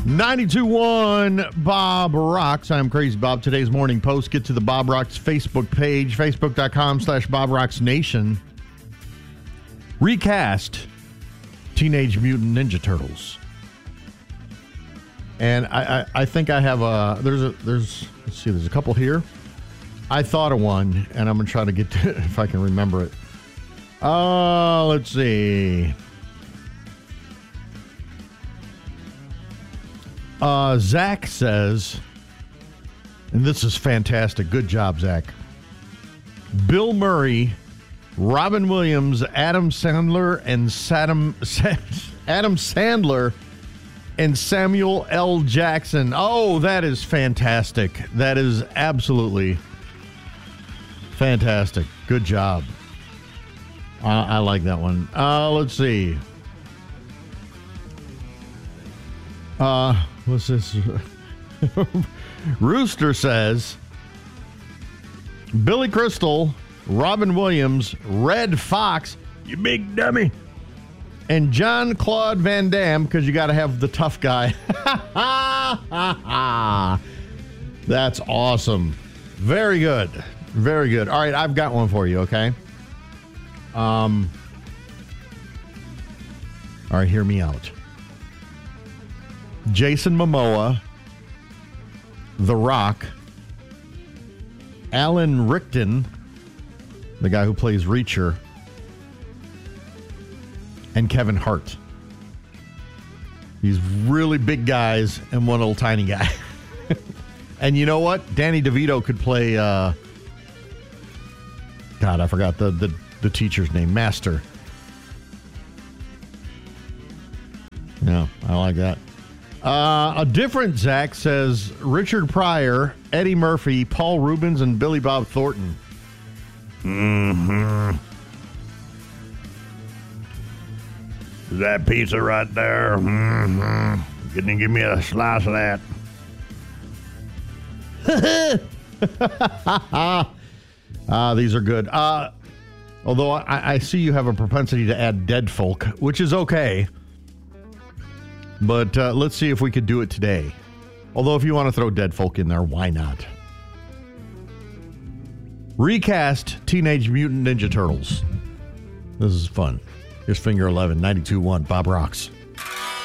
92.1 Bob Rocks. I'm Crazy Bob. Today's morning post. Get to the Bob Rocks Facebook page, facebook.com/Bob Rocks Nation. Recast Teenage Mutant Ninja Turtles. And I think I have let's see, there's a couple here. I thought of one, and I'm going to try to get to it if I can remember it. Let's see. Zach says, and this is fantastic. Good job, Zach. Bill Murray, Robin Williams, Adam Sandler, and Samuel L. Jackson. Oh, that is fantastic. That is absolutely fantastic. Good job. I like that one. Let's see. What's this? Rooster says, Billy Crystal, Robin Williams, Red Fox, you big dummy, and John Claude Van Damme, because you got to have the tough guy. That's awesome. Very good. Very good. All right, I've got one for you, okay? All right, hear me out. Jason Momoa, The Rock, Alan Rickman, the guy who plays Reacher, and Kevin Hart. These really big guys and one little tiny guy. And you know what? Danny DeVito could play, God, I forgot the teacher's name, Master. Yeah, I like that. A different Zach says Richard Pryor, Eddie Murphy, Paul Reubens, and Billy Bob Thornton. Mm-hmm. That pizza right there. Mm-hmm. Can you give me a slice of that? These are good. Although I see you have a propensity to add dead folk, which is okay. But let's see if we could do it today. Although if you want to throw dead folk in there, why not? Recast Teenage Mutant Ninja Turtles. This is fun. Here's Finger 11, 92.1 Bob Rocks.